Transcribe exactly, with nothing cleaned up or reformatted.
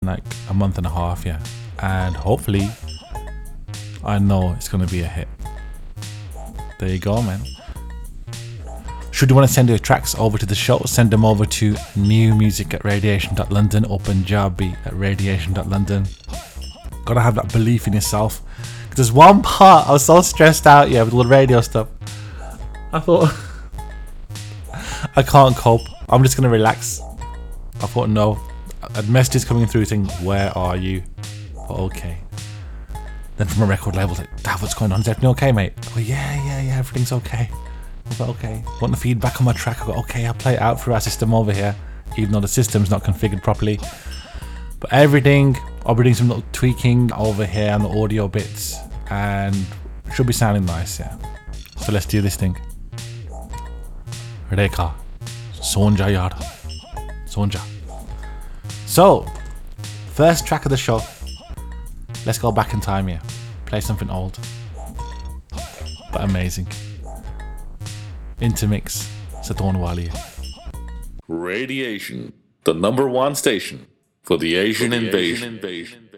like a month and a half, yeah. And hopefully, I know it's gonna be a hit. There you go, man. Should you want to send your tracks over to the show, send them over to new music at radiation dot london or Punjabi at radiation dot london. Gotta have that belief in yourself. There's one part I was so stressed out, yeah, with all the radio stuff. I thought, I can't cope. I'm just gonna relax. I thought, no. A message coming through saying, where are you? But okay. Then from a record label, like, Dav, what's going on? Is everything okay, mate? I go, yeah, yeah, yeah, everything's okay. I go, okay. Want the feedback on my track? I go, okay, I'll play it out through our system over here, even though the system's not configured properly. But everything, I'll be doing some little tweaking over here on the audio bits, and should be sounding nice, yeah. So let's do this thing. Reka, Sonja Yara, Sonja. So, first track of the show. Let's go back in time here. Play something old, but amazing. Intermix, Saturn Wali. Radiation, the number one station for the Asian, for the invasion. Asian invasion.